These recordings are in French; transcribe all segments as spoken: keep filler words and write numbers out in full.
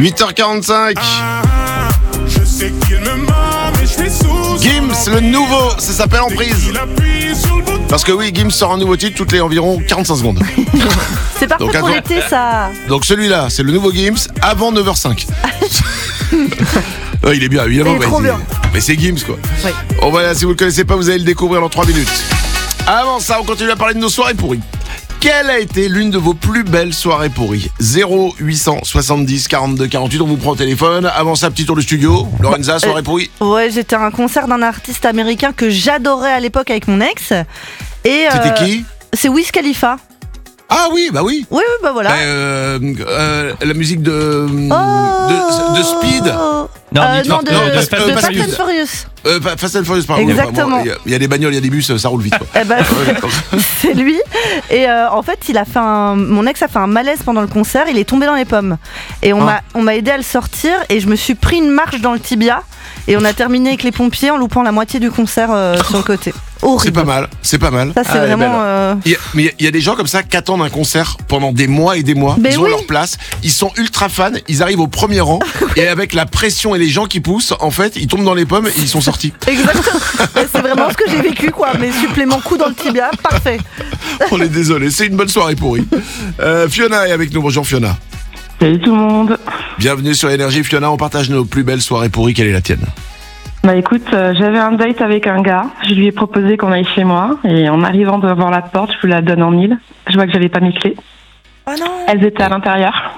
huit heures quarante-cinq. Je sais qu'il me ment, mais je suis sous. Gims, le nouveau, ça s'appelle Emprise. Parce que oui, Gims sort un nouveau titre toutes les environ quarante-cinq secondes. C'est parfait Donc, pour avant- l'été, ça. Donc celui-là, c'est le nouveau Gims avant neuf heures cinq. Ouais, il est bien, évidemment. Il est mais trop c'est- bien. Mais c'est Gims, quoi. Oui. Bon, voilà, si vous le connaissez pas, vous allez le découvrir dans trois minutes. Avant ça, on continue à parler de nos soirées pourries. Quelle a été l'une de vos plus belles soirées pourries? Zéro huit cent soixante-dix quarante-deux quarante-huit, on vous prend au téléphone. Avant ça, petit tour du studio. Lorenza, soirée pourrie. Ouais, j'étais à un concert d'un artiste américain que j'adorais à l'époque avec mon ex. Et C'était euh, qui? C'est Wiz Khalifa. Ah oui, bah oui. Oui, oui, bah voilà. Euh, euh, la musique de, Oh de, de Speed. Non, Euh, dites-moi, non, de, non, de de- Fast de- and Fast Furious. Furious. Euh, Fa- Fast and Furious, pardon. Exactement. Il y a- il y a des bagnoles, il y a des bus, ça roule vite, quoi. Eh ben, c'est lui. Et euh, en fait, il a fait un... mon ex a fait un malaise pendant le concert. Il est tombé dans les pommes. Et on Ah. m'a, on m'a aidé à le sortir. Et je me suis pris une marche dans le tibia. Et on a terminé avec les pompiers en loupant la moitié du concert euh, sur le côté. Horrible. C'est pas mal, c'est pas mal. Ça, c'est Ah, elle est vraiment. belle. euh, Il y a- mais il y a- il y, a des gens comme ça qui attendent un concert pendant des mois et des mois. Mais ils ont oui. leur place, ils sont ultra fans, ils arrivent au premier rang et avec la pression et les gens qui poussent, en fait, ils tombent dans les pommes et ils sont sortis. Exactement. Et c'est vraiment ce que j'ai vécu, quoi. Mes suppléments coups dans le tibia, parfait. On est désolé, c'est une bonne soirée pourrie. Euh, Fiona est avec nous. Bonjour Fiona. Salut tout le monde. Bienvenue sur Énergie. Fiona, on partage nos plus belles soirées pourries. Quelle est la tienne? Bah écoute, euh, j'avais un date avec un gars. Je lui ai proposé qu'on aille chez moi. Et en arrivant devant la porte, je lui la donne en mille. Je vois que j'avais pas mes clés. Oh non. Elles étaient à l'intérieur.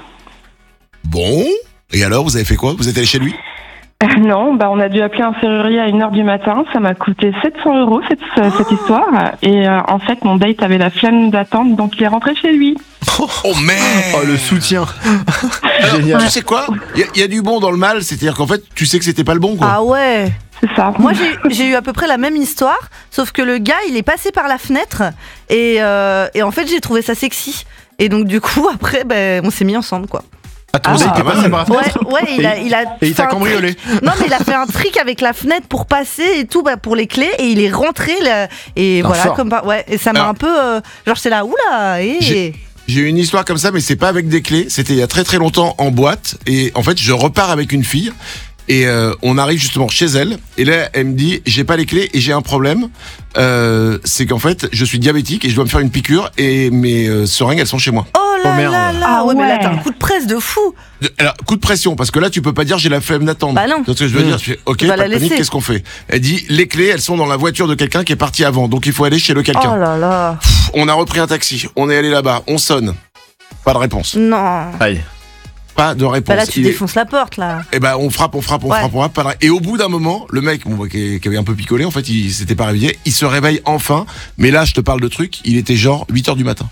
Bon. Et alors, vous avez fait quoi? Vous êtes allé chez lui? Euh, non, bah on a dû appeler un serrurier à une heure du matin. Ça m'a coûté sept cents euros cette, euh, cette histoire. Et euh, en fait, mon date avait la flemme d'attendre, donc il est rentré chez lui. Oh merde. Oh, le soutien. Alors, Génial. tu sais quoi? Il y, a- il y a du bon dans le mal, c'est-à-dire qu'en fait, tu sais que c'était pas le bon, quoi. Ah ouais. C'est ça. Moi, j'ai, j'ai eu à peu près la même histoire, sauf que le gars, il est passé par la fenêtre et, euh, et en fait, j'ai trouvé ça sexy. Et donc, du coup, après, ben, on s'est mis ensemble, quoi. Ah, ton Ah, date est pas passé mal. par la Ouais, fenêtre. ouais, il a, il a Et il fait t'a un cambriolé. trick. Non, mais il a fait un trick avec la fenêtre pour passer et tout, bah, pour les clés, et il est rentré là, et Ah, voilà, fort. comme pas, ouais, et ça m'a Alors, un peu, euh, genre, c'est là, oula, et J'ai- J'ai eu une histoire comme ça, mais c'est pas avec des clés. C'était il y a très très longtemps en boîte. Et en fait, je repars avec une fille. Et euh, on arrive justement chez elle. Et là, elle me dit, j'ai pas les clés et j'ai un problème. Euh, c'est qu'en fait, je suis diabétique et je dois me faire une piqûre. Et mes euh, seringues, elles sont chez moi. oh là Oh, merde. là là, Ah ouais, mais là, ouais. t'as un coup de presse de fou. Alors, coup de pression, parce que là, tu peux pas dire j'ai la flemme d'attendre. Bah non. Tu vois ce que je veux Mmh. dire? Je fais, ok, Tu vas pas la de panique, laisser. qu'est-ce qu'on fait? Elle dit, les clés, elles sont dans la voiture de quelqu'un qui est parti avant. Donc, il faut aller chez le quelqu'un. Oh là là. On a repris un taxi. On est allé là-bas. On sonne. Pas de réponse. Non. Aïe. Pas de réponse. Bah là, tu Il est- défonces la porte, là. Eh ben, on frappe, on frappe, on Ouais. frappe, on frappe. pas de- Et au bout d'un moment, le mec, bon, qui, qui avait un peu picolé, en fait, il s'était pas réveillé. Il se réveille enfin. Mais là, je te parle de truc. Il était genre huit heures du matin.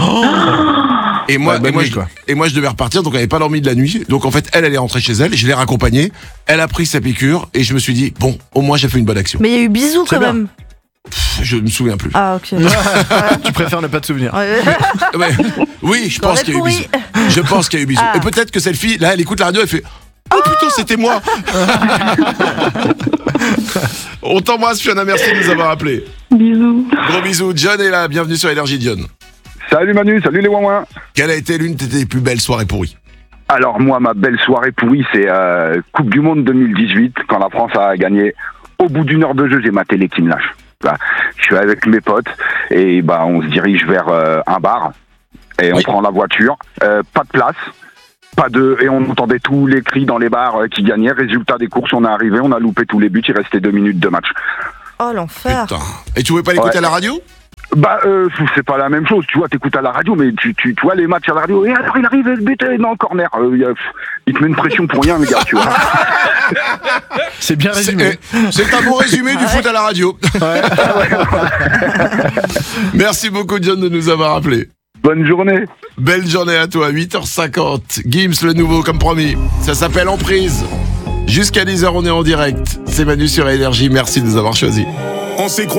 Et moi, Ouais, bonne et, moi nuit, je, quoi. et moi, je devais repartir, donc elle n'avait pas dormi de la nuit. Donc en fait, elle, elle est rentrée chez elle. Je l'ai raccompagnée. Elle a pris sa piqûre et je me suis dit, bon, au moins, j'ai fait une bonne action. Mais il y a eu bisous C'est quand bien. même. Je me souviens plus. Ah, ok. Tu préfères ne pas te souvenir. Ouais. Ouais. Oui, je pense Soirée qu'il y a eu pourrie. bisous. Je pense qu'il y a eu bisous. Ah. Et peut-être que cette fille, là, elle écoute la radio, elle fait, oh putain, c'était moi. On t'embrasse, Fiona. Merci de nous avoir appelés. Bisous. Gros bisous. John est là. Bienvenue sur Énergie, John. Salut Manu, salut les ouin. Quelle a été l'une de tes plus belles soirées pourries? Alors moi, ma belle soirée pourrie, c'est euh, Coupe du Monde deux mille dix-huit, quand la France a gagné. Au bout d'une heure de jeu, j'ai ma télé qui me lâche. Là, je suis avec mes potes et bah on se dirige vers euh, un bar et on Oui. prend la voiture. Euh, pas de place, pas de et on entendait tous les cris dans les bars euh, qui gagnaient. Résultat des courses, on est arrivé, on a loupé tous les buts. Il restait deux minutes de match. Oh, l'enfer. Putain. Et tu pouvais pas l'écouter Ouais. à la radio? Bah, euh, c'est pas la même chose, tu vois, t'écoutes à la radio, mais tu, tu, tu vois les matchs à la radio, et alors il arrive, le but est dans le corner, euh, il, y a- il te met une pression pour rien, le gars, tu vois. C'est bien C'est résumé. eh, c'est un bon résumé du foot à la radio. Merci beaucoup, John, de nous avoir appelés. Bonne journée. Belle journée à toi, huit heures cinquante. Gims, le nouveau, comme promis. Ça s'appelle Emprise. Jusqu'à dix heures, on est en direct. C'est Manu sur Énergie. Merci de nous avoir choisis. On s'est